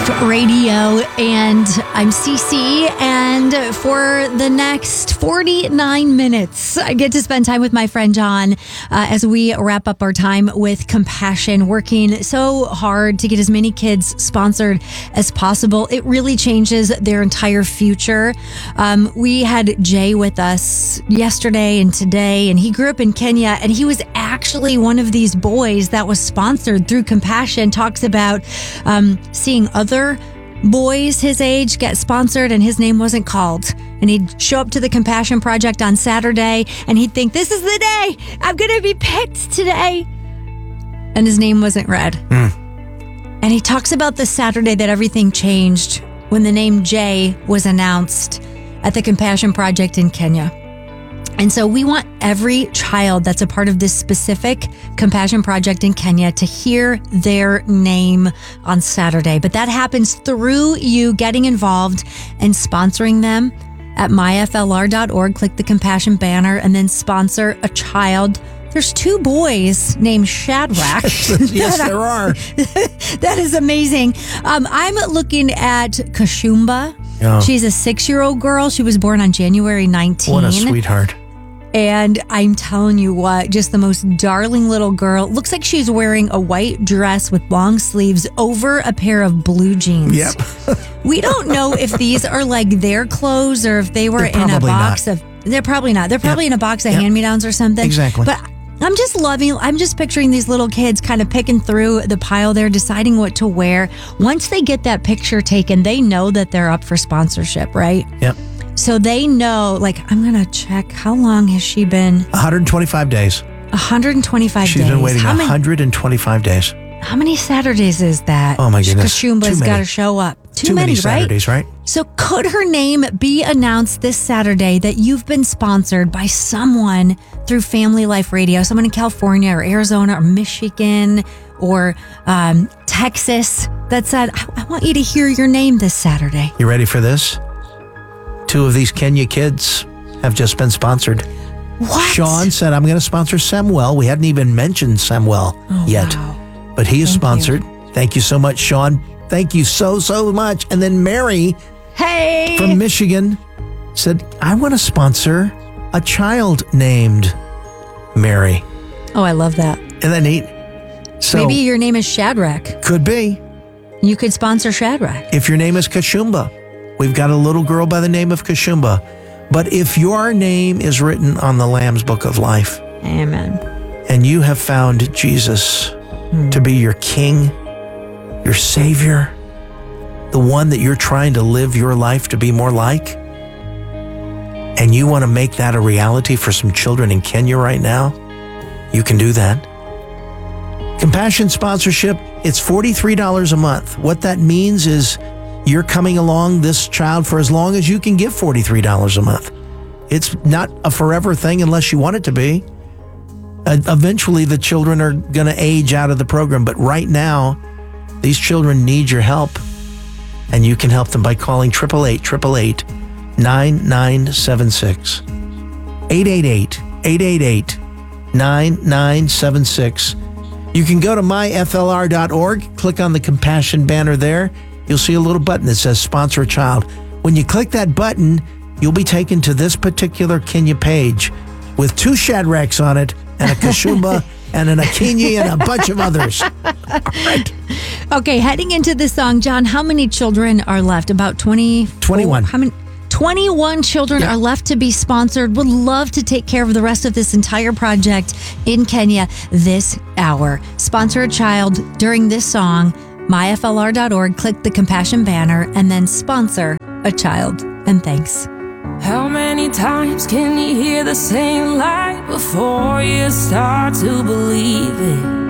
Life Radio, and I'm Cece, and for the next 49 minutes, I get to spend time with my friend John as we wrap up our time with Compassion, working so hard to get as many kids sponsored as possible. It really changes their entire future. We had Jay with us yesterday and today, and he grew up in Kenya, and he was actually one of these boys that was sponsored through Compassion. Talks about seeing other boys his age get sponsored and his name wasn't called. And he'd show up to the Compassion Project on Saturday and he'd think, this is the day, I'm going to be picked today. And his name wasn't read. And he talks about the Saturday that everything changed when the name Jay was announced at the Compassion Project in Kenya. And so we want every child that's a part of this specific Compassion Project in Kenya to hear their name on Saturday. But that happens through you getting involved and sponsoring them at myflr.org. Click the Compassion banner and then sponsor a child. There's 2 boys named Shadrach. Yes, there are. That is amazing. I'm looking at Kashumba. Oh. She's a 6-year-old girl. She was born on January 19. What a sweetheart. And I'm telling you what, just the most darling little girl. Looks like she's wearing a white dress with long sleeves over a pair of blue jeans. Yep. We don't know if these are like their clothes or if they were in a box of... They're probably not. They're probably in a box of hand-me-downs or something. Exactly. But I'm just picturing these little kids kind of picking through the pile there, deciding what to wear. Once they get that picture taken, they know that they're up for sponsorship, right? Yep. So they know, like, I'm going to check, how long has she been? 125 days. 125 days. She's been waiting 125 days. How many Saturdays is that? Oh, my goodness. Kashumba's got to show up. Too many, Saturdays, right? So could her name be announced this Saturday that you've been sponsored by someone through Family Life Radio, someone in California or Arizona or Michigan or Texas that said, I want you to hear your name this Saturday? You ready for this? 2 of these Kenya kids have just been sponsored. What? Sean said, I'm going to sponsor Samuel. We hadn't even mentioned Samuel yet. Wow. But he is sponsored. Thank you so much, Sean. Thank you so much. And then Mary from Michigan said, I want to sponsor a child named Mary. Oh, I love that. Isn't that neat? So, maybe your name is Shadrach. Could be. You could sponsor Shadrach. If your name is Kashumba, we've got a little girl by the name of Kashumba. But if your name is written on the Lamb's Book of Life, amen, and you have found Jesus to be your King, your Savior, the one that you're trying to live your life to be more like, and you want to make that a reality for some children in Kenya right now, you can do that. Compassion sponsorship, it's $43 a month. What that means is you're coming along this child for as long as you can give $43 a month. It's not a forever thing unless you want it to be. Eventually, the children are going to age out of the program, but right now, these children need your help, and you can help them by calling 888-9976. 888-888-9976. You can go to myflr.org, click on the Compassion banner there. You'll see a little button that says Sponsor a Child. When you click that button, you'll be taken to this particular Kenya page with 2 Shadrachs on it and a Kashumba and an Akinyi and a bunch of others. All right. Okay, heading into this song, John, how many children are left? About 21. How many? 21 children are left to be sponsored. Would love to take care of the rest of this entire project in Kenya this hour. Sponsor a child during this song. myflr.org, click the Compassion banner, and then sponsor a child. And thanks. How many times can you hear the same lie before you start to believe it?